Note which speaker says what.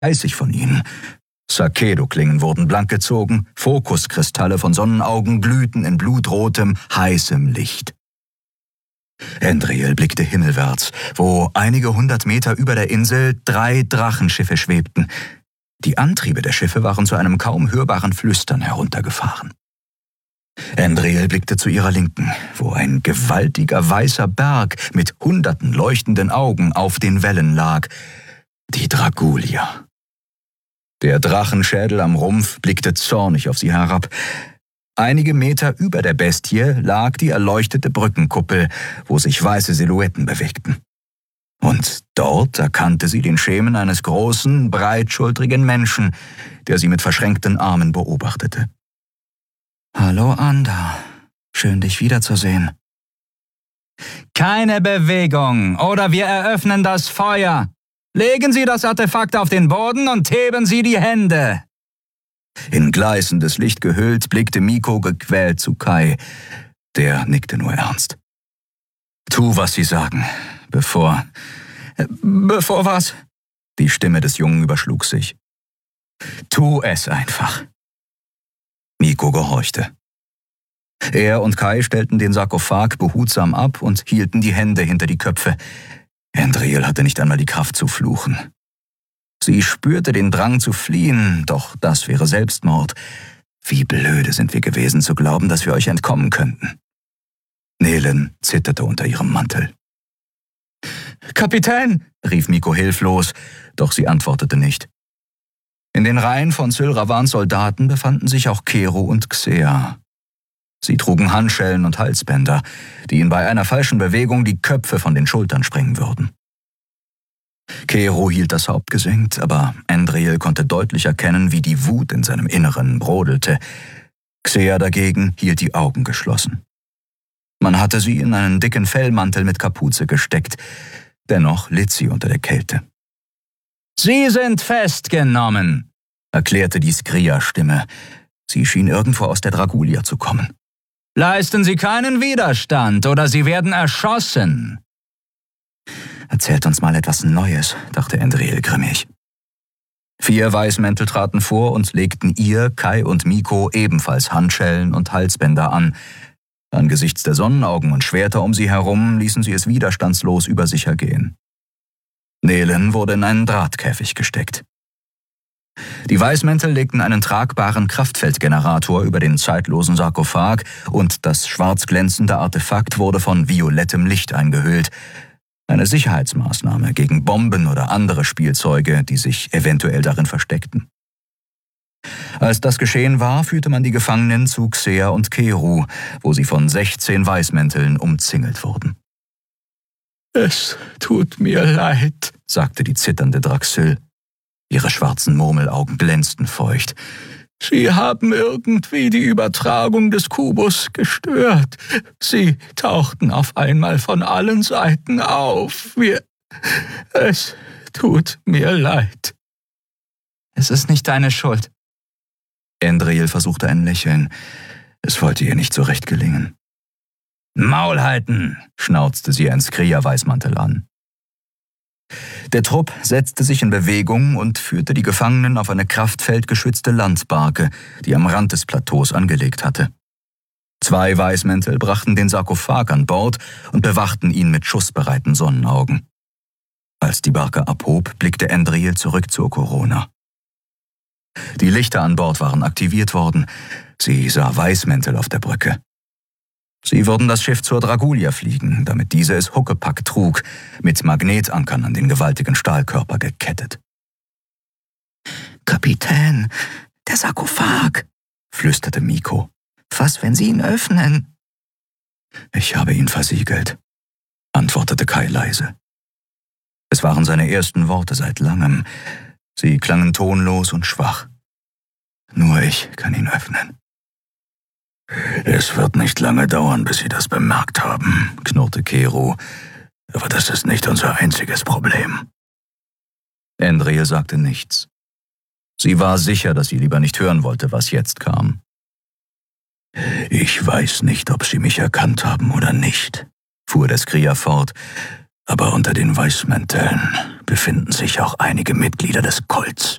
Speaker 1: 30 von ihnen. Sakedo-Klingen wurden blank gezogen, Fokuskristalle von Sonnenaugen glühten in blutrotem, heißem Licht. Endriel blickte himmelwärts, wo einige 100 Meter über der Insel 3 Drachenschiffe schwebten. Die Antriebe der Schiffe waren zu einem kaum hörbaren Flüstern heruntergefahren. Endriel blickte zu ihrer Linken, wo ein gewaltiger weißer Berg mit hunderten leuchtenden Augen auf den Wellen lag. Die Dragulia. Der Drachenschädel am Rumpf blickte zornig auf sie herab. Einige Meter über der Bestie lag die erleuchtete Brückenkuppel, wo sich weiße Silhouetten bewegten. Und dort erkannte sie den Schemen eines großen, breitschultrigen Menschen, der sie mit verschränkten Armen beobachtete. »Hallo, Anda. Schön, dich wiederzusehen.« »Keine Bewegung, oder wir eröffnen das Feuer. Legen Sie das Artefakt auf den Boden und heben Sie die Hände.« In gleißendes Licht gehüllt, blickte Miko gequält zu Kai. Der nickte nur ernst. »Tu, was Sie sagen, bevor was?« Die Stimme des Jungen überschlug sich. »Tu es einfach.« Miko gehorchte. Er und Kai stellten den Sarkophag behutsam ab und hielten die Hände hinter die Köpfe. Endriel hatte nicht einmal die Kraft zu fluchen. Sie spürte den Drang zu fliehen, doch das wäre Selbstmord. Wie blöde sind wir gewesen, zu glauben, dass wir euch entkommen könnten. Nelen zitterte unter ihrem Mantel. »Kapitän«, rief Miko hilflos, doch sie antwortete nicht. In den Reihen von Sylravans Soldaten befanden sich auch Kero und Xea. Sie trugen Handschellen und Halsbänder, die ihnen bei einer falschen Bewegung die Köpfe von den Schultern sprengen würden. Kero hielt das Haupt gesenkt, aber Endriel konnte deutlich erkennen, wie die Wut in seinem Inneren brodelte. Xea dagegen hielt die Augen geschlossen. Man hatte sie in einen dicken Fellmantel mit Kapuze gesteckt, dennoch litt sie unter der Kälte. »Sie sind festgenommen«, erklärte die Skria-Stimme. Sie schien irgendwo aus der Dragulia zu kommen. »Leisten Sie keinen Widerstand, oder Sie werden erschossen.« »Erzählt uns mal etwas Neues«, dachte Endriel grimmig. 4 Weißmäntel traten vor und legten ihr, Kai und Miko ebenfalls Handschellen und Halsbänder an. Angesichts der Sonnenaugen und Schwerter um sie herum ließen sie es widerstandslos über sich ergehen. Nelen wurde in einen Drahtkäfig gesteckt. Die Weißmäntel legten einen tragbaren Kraftfeldgenerator über den zeitlosen Sarkophag und das schwarz glänzende Artefakt wurde von violettem Licht eingehüllt. Eine Sicherheitsmaßnahme gegen Bomben oder andere Spielzeuge, die sich eventuell darin versteckten. Als das geschehen war, führte man die Gefangenen zu Xea und Kero, wo sie von 16 Weißmänteln umzingelt wurden. »Es tut mir leid«, sagte die zitternde Draxil. Ihre schwarzen Murmelaugen glänzten feucht. »Sie haben irgendwie die Übertragung des Kubus gestört. Sie tauchten auf einmal von allen Seiten auf. Es tut mir leid.« »Es ist nicht deine Schuld.« Endriel versuchte ein Lächeln. Es wollte ihr nicht so recht gelingen. »Maul halten«, schnauzte sie ein Skria-Weißmantel an. Der Trupp setzte sich in Bewegung und führte die Gefangenen auf eine kraftfeldgeschützte Landbarke, die am Rand des Plateaus angelegt hatte. 2 Weißmäntel brachten den Sarkophag an Bord und bewachten ihn mit schussbereiten Sonnenaugen. Als die Barke abhob, blickte Endriel zurück zur Corona. Die Lichter an Bord waren aktiviert worden. Sie sah Weißmäntel auf der Brücke. Sie würden das Schiff zur Dragulia fliegen, damit diese es Huckepack trug, mit Magnetankern an den gewaltigen Stahlkörper gekettet. »Kapitän, der Sarkophag«, flüsterte Miko. »Was, wenn Sie ihn öffnen?« »Ich habe ihn versiegelt«, antwortete Kai leise. Es waren seine ersten Worte seit langem. Sie klangen tonlos und schwach. »Nur ich kann ihn öffnen.« »Es wird nicht lange dauern, bis Sie das bemerkt haben«, knurrte Kero. »Aber das ist nicht unser einziges Problem.« Endriel sagte nichts. Sie war sicher, dass sie lieber nicht hören wollte, was jetzt kam. »Ich weiß nicht, ob Sie mich erkannt haben oder nicht«, fuhr der Skria fort, Aber unter den Weißmänteln befinden sich auch einige Mitglieder des Kults.